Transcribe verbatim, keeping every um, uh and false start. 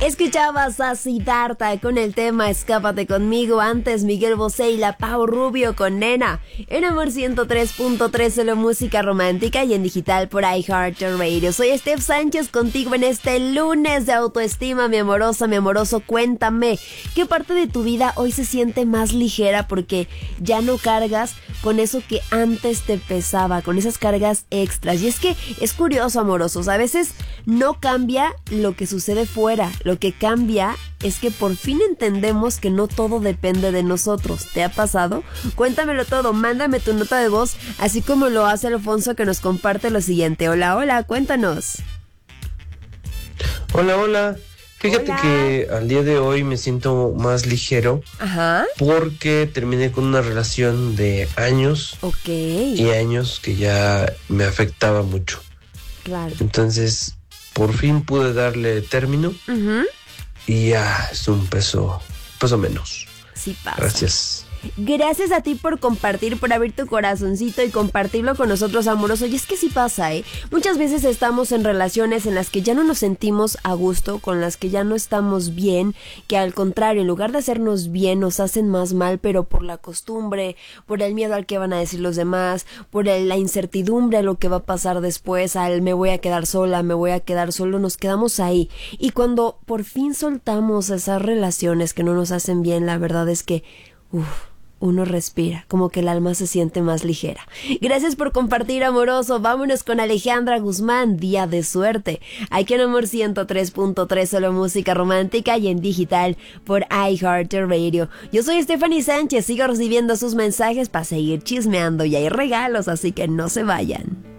Escuchabas a Siddhartha con el tema Escápate conmigo. Antes Miguel Bosé y la Pau Rubio con Nena. En Amor ciento tres punto tres, solo música romántica y en digital por iHeartRadio. Soy Steph Sánchez contigo en este lunes de autoestima. Mi amorosa, mi amoroso, cuéntame, ¿qué parte de tu vida hoy se siente más ligera porque ya no cargas con eso que antes te pesaba, con esas cargas extras? Y es que es curioso, amorosos, a veces no cambia lo que sucede fuera, lo que cambia es que por fin entendemos que no todo depende de nosotros. ¿Te ha pasado? Cuéntamelo todo, mándame tu nota de voz, así como lo hace Alfonso, que nos comparte lo siguiente. Hola, hola, cuéntanos. Hola, hola. Fíjate Hola. que al día de hoy me siento más ligero. Ajá. Porque terminé con una relación de años. Ok. Y años que ya me afectaba mucho. Claro. Entonces, por fin pude darle término. Uh-huh. Y ya es un peso, peso menos. Sí pasa. Gracias. Gracias a ti por compartir, por abrir tu corazoncito y compartirlo con nosotros, amoroso. Y es que sí pasa, ¿eh? Muchas veces estamos en relaciones en las que ya no nos sentimos a gusto, con las que ya no estamos bien, que al contrario, en lugar de hacernos bien, nos hacen más mal, pero por la costumbre, por el miedo al que van a decir los demás, por el, la incertidumbre a lo que va a pasar después, al me voy a quedar sola, me voy a quedar solo, nos quedamos ahí. Y cuando por fin soltamos esas relaciones que no nos hacen bien, la verdad es que, uff, uno respira, como que el alma se siente más ligera. Gracias por compartir, amoroso. Vámonos con Alejandra Guzmán, Día de Suerte. Aquí en Amor ciento tres punto tres, solo música romántica y en digital por iHeartRadio. Yo soy Stephanie Sánchez, sigo recibiendo sus mensajes para seguir chismeando y hay regalos, así que no se vayan.